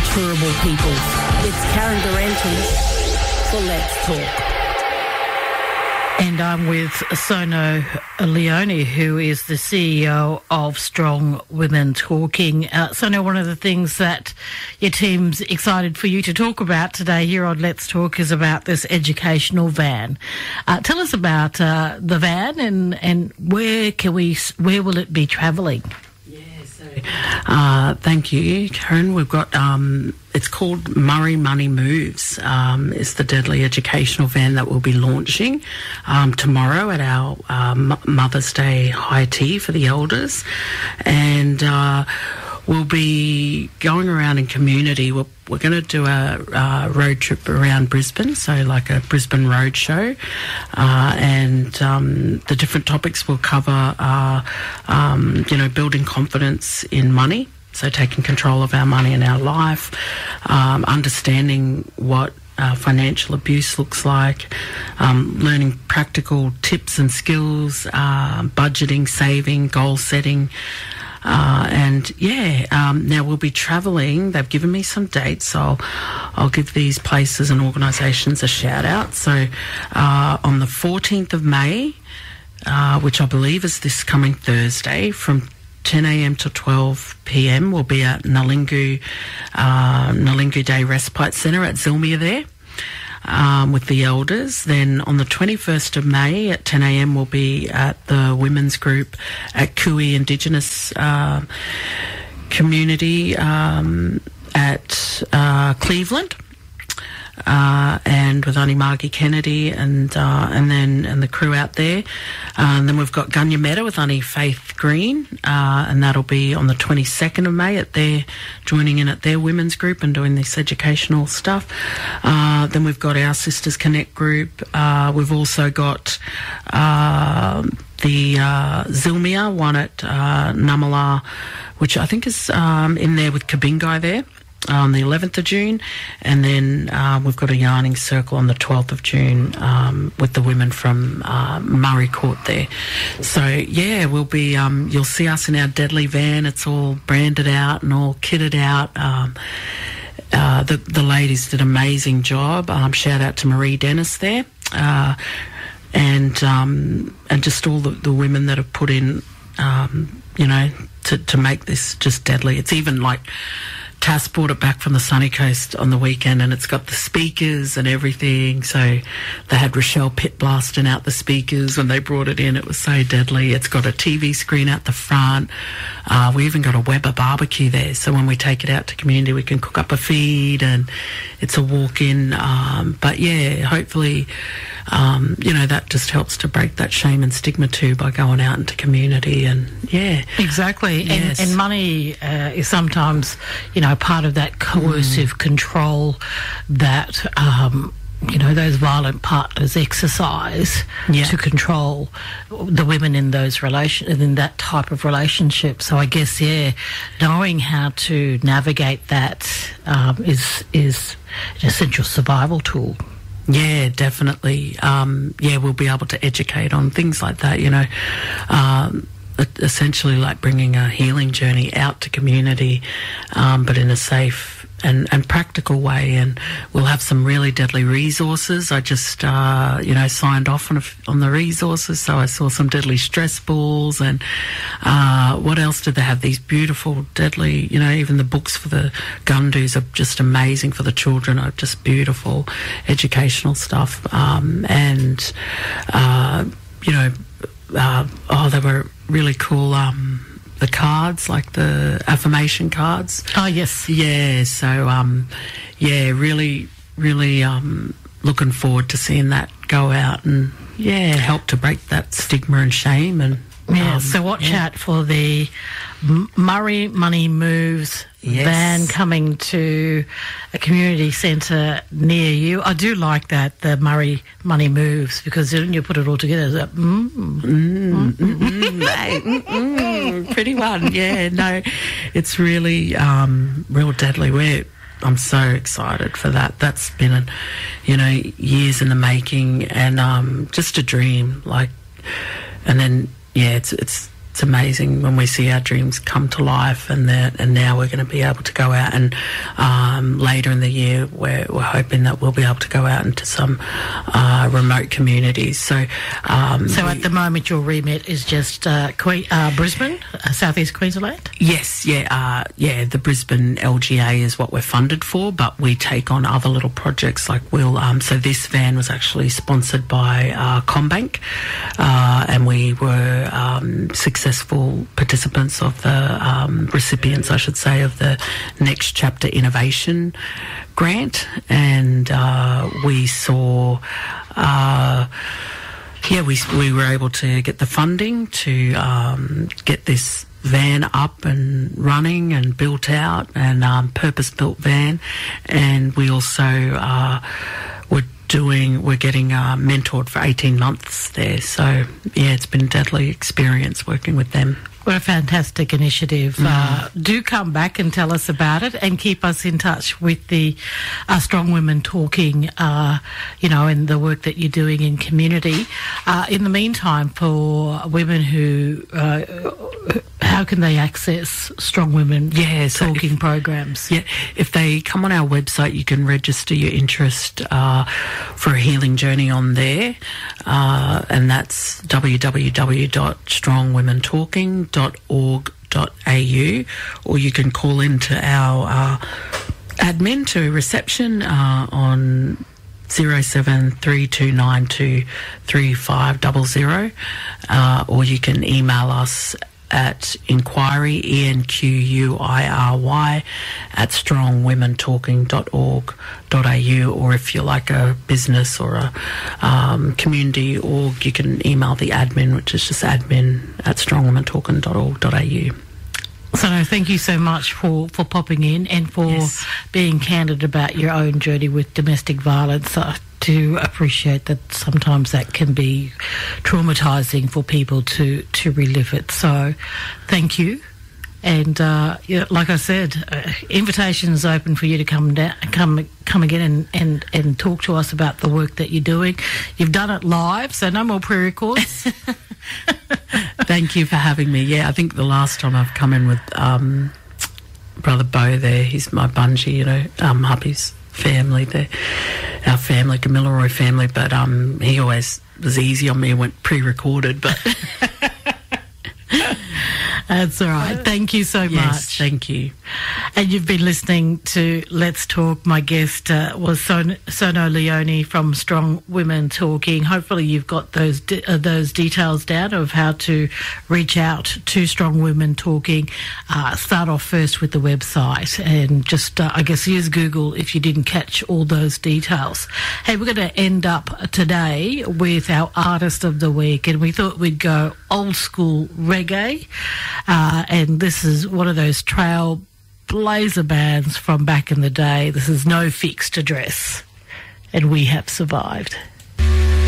Turrbal people. It's Karen Durante for Let's Talk. And I'm with Sono Leone, who is the CEO of Strong Women Talking. Sono, one of the things that your team's excited for you to talk about today here on Let's Talk is about this educational van. Tell us about the van and where will it be travelling? Thank you, Karen. We've got, it's called Murray Money Moves. It's the deadly educational van that we'll be launching tomorrow at our Mother's Day high tea for the elders. And we'll be going around in community. We're going to do a road trip around Brisbane, so like a Brisbane road show. And the different topics we'll cover are, building confidence in money, so taking control of our money and our life, understanding what financial abuse looks like, learning practical tips and skills, budgeting, saving, goal setting. Now we'll be travelling. They've given me some dates, so I'll give these places and organisations a shout out. So on the 14th of May, which I believe is this coming Thursday, from 10 a.m. to 12 p.m, we'll be at Nalingu Day Respite Centre at Zilmia there. With the elders. Then on the 21st of May at 10 a.m. we'll be at the women's group at Kui Indigenous community at Cleveland. And with Auntie Margie Kennedy and the crew out there. And then we've got Gunya Meta with Auntie Faith Green, and that'll be on the 22nd of May joining in at their women's group and doing this educational stuff. Then we've got our Sisters Connect group. We've also got the Zilmia one at Namala, which I think is in there with Kabingai there, on the 11th of June, and then we've got a yarning circle on the 12th of June with the women from Murray Court there. So yeah, we'll be you'll see us in our deadly van. It's all branded out and all kitted out. The ladies did an amazing job. Shout out to Marie Dennis there, and just all the women that have put in to make this just deadly. It's even like Tass brought it back from the sunny coast on the weekend, and it's got the speakers and everything. So they had Rochelle Pitt blasting out the speakers when they brought it in. It was so deadly. It's got a TV screen out the front. We even got a Weber barbecue there. So when we take it out to community, we can cook up a feed, and it's a walk-in. But yeah, hopefully, that just helps to break that shame and stigma too by going out into community. And yeah, exactly. Yes. And money is sometimes, part of that coercive control that, those violent partners exercise to control the women in those in that type of relationship. So I guess, knowing how to navigate that is an essential survival tool. Yeah, definitely. We'll be able to educate on things like that, essentially like bringing a healing journey out to community, but in a safe and practical way. And we'll have some really deadly resources. I just, signed off on the resources, so I saw some deadly stress balls. And what else did they have? These beautiful, deadly, even the books for the gundus are just amazing for the children, are just beautiful educational stuff. They were really cool. The cards, like the affirmation cards. Oh, yes. Yeah, so, really, really looking forward to seeing that go out and, help to break that stigma and shame. And so watch out for the Murray Money Moves van coming to a community centre near you. I do like that, the Murray Money Moves, because when you put it all together, it's like, pretty one. Yeah, no, it's really real deadly. I'm so excited for that. That's been, years in the making, and just a dream. And then, it's it's amazing when we see our dreams come to life, and now we're going to be able to go out, and later in the year we're hoping that we'll be able to go out into some remote communities. So at the moment your remit is just Brisbane, southeast Queensland? Yes, the Brisbane LGA is what we're funded for, but we take on other little projects like so this van was actually sponsored by CommBank, and we were successful participants of the recipients, I should say, of the Next Chapter Innovation Grant, and we saw we were able to get the funding to get this van up and running and built out, and purpose-built van, and we also we're getting mentored for 18 months there. So it's been a deadly experience working with them. What a fantastic initiative. Do come back and tell us about it, and keep us in touch with the Strong Women Talking, and the work that you're doing in community. In the meantime, for women who, how can they access Strong Women Talking programs? Yeah, if they come on our website, you can register your interest for a healing journey on there, and that's www.strongwomentalking.org.au, or you can call into our admin to reception on 0732923500, or you can email us at inquiry, ENQUIRY, at strongwomentalking.org.au, or if you're like a business or a community org, you can email the admin, which is just admin@strongwomentalking.org.au. So thank you so much for popping in and for being candid about your own journey with domestic violence. I do appreciate that sometimes that can be traumatising for people to relive it. So thank you. And like I said, invitations open for you to come again and talk to us about the work that you're doing. You've done it live, so no more pre-records. Thank you for having me. Yeah, I think the last time I've come in with Brother Bo there, he's my bungee, hubby's family, our family, Gamilaroi family, but he always was easy on me and went pre-recorded, but... That's all right. Thank you so much. Yes, thank you. And you've been listening to Let's Talk. My guest was Sono Leone from Strong Women Talking. Hopefully you've got those details down of how to reach out to Strong Women Talking. Start off first with the website and just, I guess, use Google if you didn't catch all those details. Hey, we're going to end up today with our Artist of the Week, and we thought we'd go old school reggae. And this is one of those trailblazer bands from back in the day. This is No Fixed Address, and We Have Survived.